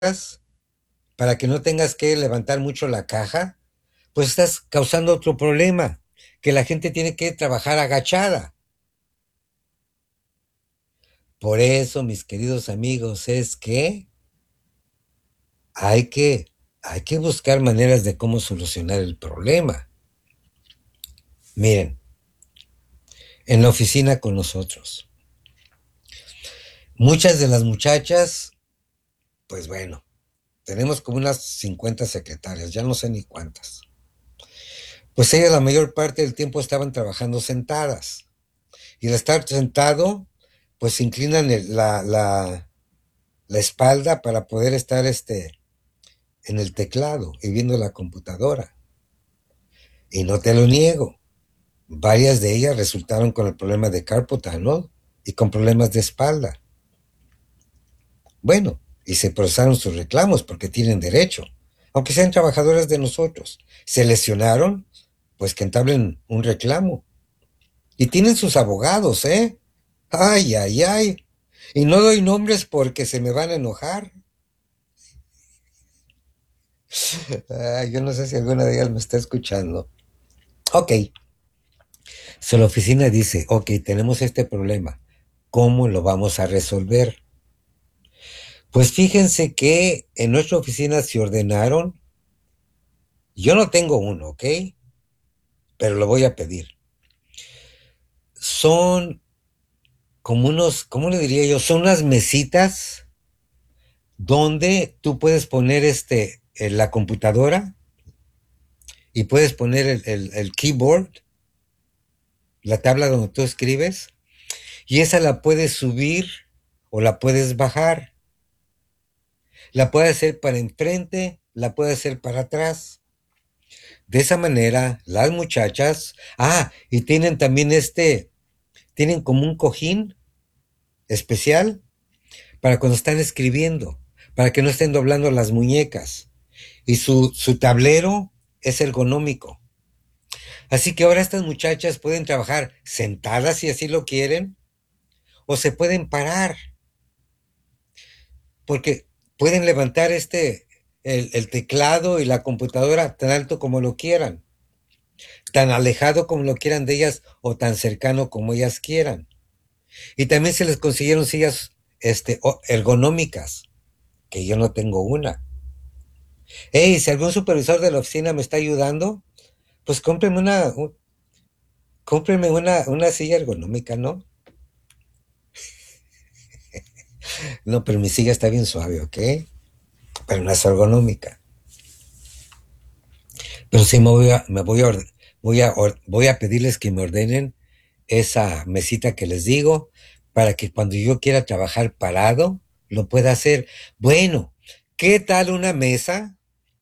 para que no tengas que levantar mucho la caja, pues estás causando otro problema, que la gente tiene que trabajar agachada. Por eso, mis queridos amigos, es que hay que, hay que buscar maneras de cómo solucionar el problema. Miren, en la oficina con nosotros, muchas de las muchachas, pues bueno, tenemos como unas 50 secretarias, ya no sé ni cuántas. Pues ellas la mayor parte del tiempo estaban trabajando sentadas. Y al estar sentado, pues inclinan la espalda para poder estar en el teclado y viendo la computadora. Y no te lo niego, varias de ellas resultaron con el problema de carpal tunnel y con problemas de espalda. Bueno, y se procesaron sus reclamos porque tienen derecho, aunque sean trabajadores de nosotros. Se lesionaron, pues que entablen un reclamo. Y tienen sus abogados, ¿eh? Ay, ay, ay. Y no doy nombres porque se me van a enojar. Yo no sé si alguna de ellas me está escuchando. Ok, so la oficina dice, ok, tenemos este problema. ¿Cómo lo vamos a resolver? Pues fíjense que en nuestra oficina se ordenaron. Yo no tengo uno, ¿ok? Pero lo voy a pedir. Son como unos, ¿cómo le diría yo? Son unas mesitas donde tú puedes poner la computadora y puedes poner el keyboard, la tabla donde tú escribes, y esa la puedes subir o la puedes bajar. La puedes hacer para enfrente, la puedes hacer para atrás. De esa manera, las muchachas, y tienen también tienen como un cojín especial para cuando están escribiendo, para que no estén doblando las muñecas. Y su tablero es ergonómico. Así que ahora estas muchachas pueden trabajar sentadas si así lo quieren, o se pueden parar, porque pueden levantar el teclado y la computadora tan alto como lo quieran, tan alejado como lo quieran de ellas o tan cercano como ellas quieran. Y también se les consiguieron sillas ergonómicas, que yo no tengo una. Hey, si algún supervisor de la oficina me está ayudando, pues cómpreme una silla ergonómica, ¿no? No, pero mi silla está bien suave, ¿ok? Pero no es ergonómica. Pero sí voy a pedirles que me ordenen esa mesita que les digo para que cuando yo quiera trabajar parado lo pueda hacer. Bueno, ¿qué tal una mesa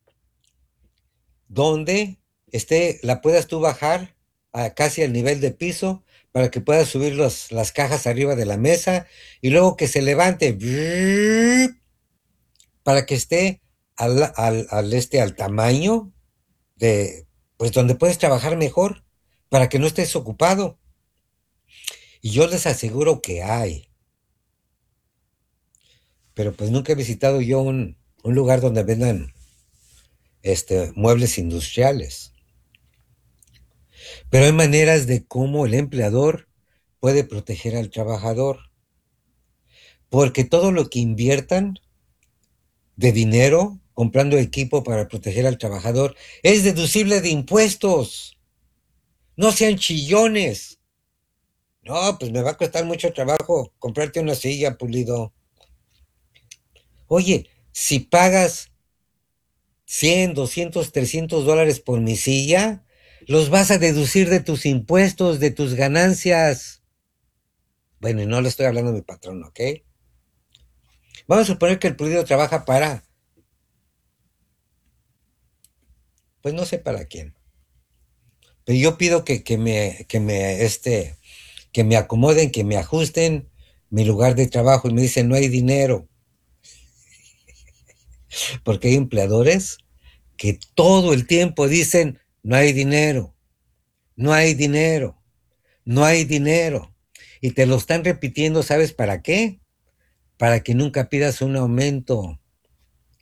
donde la puedas tú bajar a casi al nivel de piso para que puedas subir las cajas arriba de la mesa y luego que se levante para que esté al tamaño de, pues donde puedes trabajar mejor, para que no estés ocupado. Y yo les aseguro que hay, pero pues nunca he visitado yo un lugar donde vendan muebles industriales. Pero hay maneras de cómo el empleador puede proteger al trabajador, porque todo lo que inviertan de dinero comprando equipo para proteger al trabajador es deducible de impuestos. No sean chillones. No, pues me va a costar mucho trabajo comprarte una silla, Pulido. Oye, si pagas 100, 200, $300 por mi silla, los vas a deducir de tus impuestos, de tus ganancias. Bueno, y no le estoy hablando a mi patrón, ¿ok? Vamos a suponer que el Pulido trabaja pues no sé para quién. Pero yo pido que me acomoden, que me ajusten mi lugar de trabajo y me dicen no hay dinero, porque hay empleadores que todo el tiempo dicen no hay dinero, no hay dinero, no hay dinero. Y te lo están repitiendo, ¿sabes para qué? Para que nunca pidas un aumento.